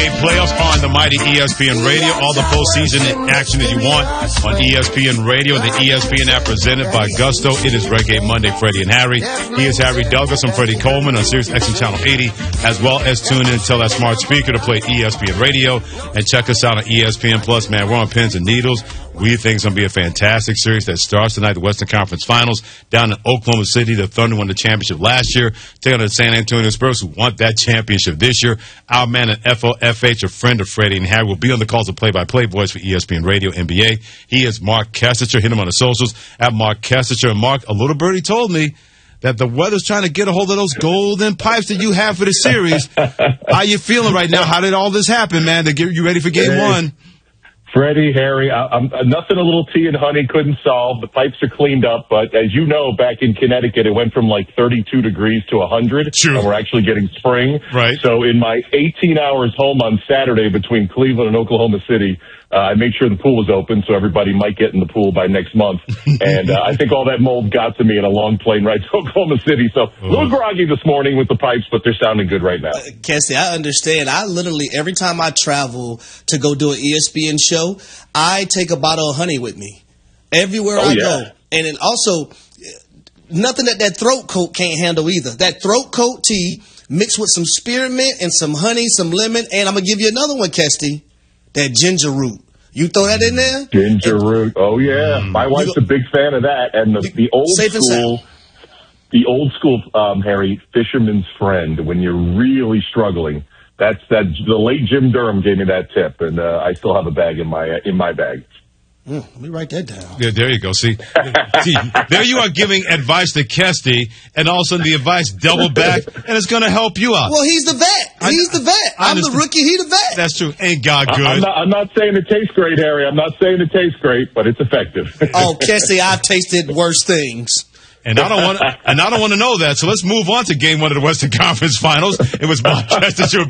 Playoffs on the mighty ESPN Radio. All the postseason action that you want on ESPN Radio and the ESPN app presented by Gusto. It is Reggae Monday, Freddie and Harry. He is Harry Douglas. I'm Freddie Coleman on Sirius XM Channel 80, as well as tune in and tell that smart speaker to play ESPN Radio and check us out on ESPN Plus. Man, we're on pins and needles. We think it's going to be a fantastic series that starts tonight, the Western Conference Finals, down in Oklahoma City. The Thunder won the championship last year, taking on the San Antonio Spurs, who want that championship this year. Our man at FOFH, a friend of Freddie and Harry, will be on the calls of play-by-play voice for ESPN Radio NBA. He is Mark Kessicher. Hit him on the socials at Mark Kessicher. And Mark, a little birdie told me that the weather's trying to get a hold of those golden pipes that you have for the series. How you feeling right now? How did all this happen, man, to get you ready for game one? Freddie, Harry, I'm nothing a little tea and honey couldn't solve. The pipes are cleaned up, but as you know, back in Connecticut, it went from like 32 degrees to 100, True. And we're actually getting spring. Right. So in my 18 hours home on Saturday between Cleveland and Oklahoma City, I made sure the pool was open so everybody might get in the pool by next month. And I think all that mold got to me in a long plane ride to Oklahoma City. So a little groggy this morning with the pipes, but they're sounding good right now. Cassie, I understand. I literally, every time I travel to go do an ESPN show, I take a bottle of honey with me everywhere I go. And then also, nothing that throat coat can't handle either. That throat coat tea mixed with some spearmint and some honey, some lemon, and I'm going to give you another one, Kesty. That ginger root. You throw that in there? Ginger root. Oh, yeah. My wife's a big fan of that. And the old school, Harry, fisherman's friend, when you're really struggling, the late Jim Durham gave me that tip, and I still have a bag in my bag. Let me write that down. Yeah, there you go. See, there you are giving advice to Kesty, and all of a sudden the advice double back, and it's going to help you out. Well, he's the vet. He's the vet. I'm the rookie. He's the vet. That's true. Ain't God good? I'm not saying it tastes great, Harry. I'm not saying it tastes great, but it's effective. Oh, Kesty, I've tasted worse things. And I don't want to know that. So let's move on to Game 1 of the Western Conference Finals. It was Mark Kessicher